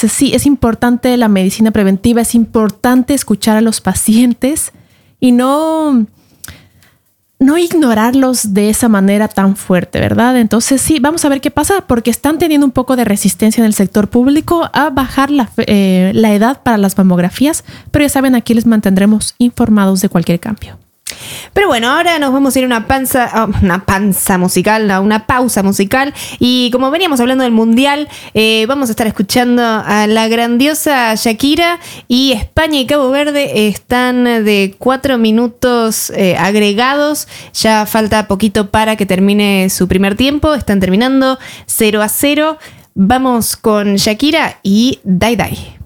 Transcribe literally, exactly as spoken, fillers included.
Entonces sí, es importante la medicina preventiva, es importante escuchar a los pacientes y no, no ignorarlos de esa manera tan fuerte, ¿verdad? Entonces sí, vamos a ver qué pasa, porque están teniendo un poco de resistencia en el sector público a bajar la, eh, la edad para las mamografías, pero ya saben, aquí les mantendremos informados de cualquier cambio. Pero bueno, ahora nos vamos a ir a una panza, a una panza musical, a una pausa musical. Y como veníamos hablando del Mundial, eh, vamos a estar escuchando a la grandiosa Shakira. Y España y Cabo Verde están de cuatro minutos eh, agregados. Ya falta poquito para que termine su primer tiempo. Están terminando cero a cero. Vamos con Shakira y Dai Dai.